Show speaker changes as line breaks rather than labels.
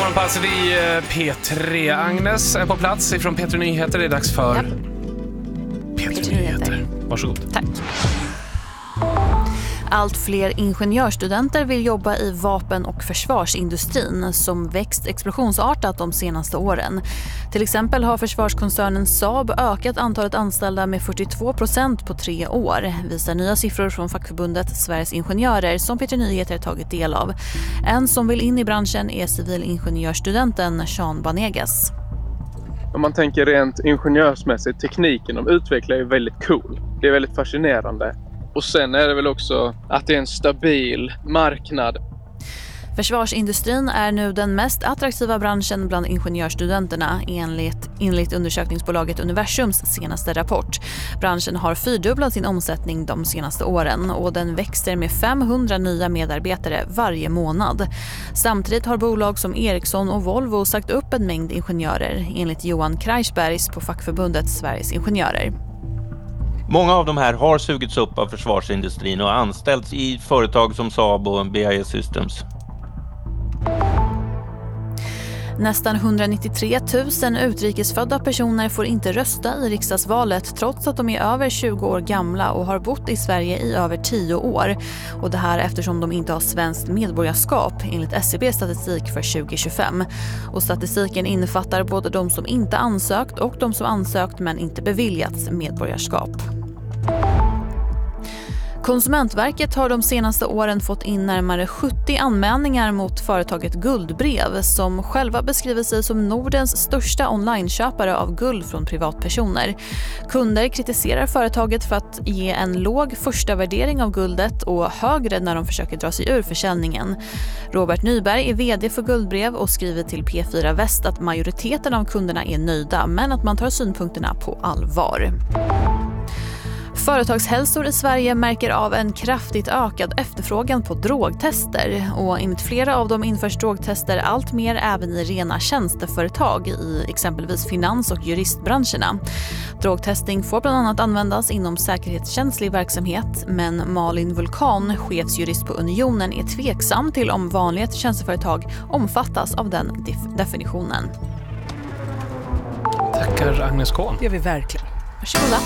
Morgonpasset i P3. Agnes är på plats ifrån P3 Nyheter. Det är dags för P3 Nyheter. Varsågod.
Tack. Allt fler ingenjörstudenter vill jobba i vapen- och försvarsindustrin som växt explosionsartat de senaste åren. Till exempel har försvarskoncernen Saab ökat antalet anställda med 42% på 3 år, visar nya siffror från fackförbundet Sveriges Ingenjörer som P3 Nyheter tagit del av. En som vill in i branschen är civilingenjörsstudenten Sean Banegas.
Om man tänker rent ingenjörsmässigt, tekniken de utvecklar är väldigt cool. Det är väldigt fascinerande. Och sen är det väl också att det är en stabil marknad.
Försvarsindustrin är nu den mest attraktiva branschen bland ingenjörsstudenterna enligt undersökningsbolaget Universums senaste rapport. Branschen har 4-dubblat sin omsättning de senaste åren och den växer med 500 nya medarbetare varje månad. Samtidigt har bolag som Ericsson och Volvo sagt upp en mängd ingenjörer enligt Johan Kreisbergs på fackförbundet Sveriges Ingenjörer.
Många av de här har sugits upp av försvarsindustrin och anställts i företag som Saab och BAE Systems.
Nästan 193 000 utrikesfödda personer får inte rösta i riksdagsvalet trots att de är över 20 år gamla och har bott i Sverige i över 10 år. Och det här eftersom de inte har svenskt medborgarskap enligt SCBs statistik för 2025. Och statistiken innefattar både de som inte ansökt och de som ansökt men inte beviljats medborgarskap. Konsumentverket har de senaste åren fått in närmare 70 anmälningar mot företaget Guldbrev som själva beskriver sig som Nordens största onlineköpare av guld från privatpersoner. Kunder kritiserar företaget för att ge en låg första värdering av guldet och högre när de försöker dra sig ur försäljningen. Robert Nyberg är vd för Guldbrev och skriver till P4 Väst att majoriteten av kunderna är nöjda men att man tar synpunkterna på allvar. Företagshälsor i Sverige märker av en kraftigt ökad efterfrågan på drogtester och enligt flera av dem införs drogtester allt mer även i rena tjänsteföretag i exempelvis finans- och juristbranscherna. Drogtesting får bland annat användas inom säkerhetskänslig verksamhet men Malin Vulkan, chefsjurist på Unionen, är tveksam till om vanliga tjänsteföretag omfattas av den definitionen.
Tackar Agnes Kohn.
Det gör vi verkligen.
Varsågoda.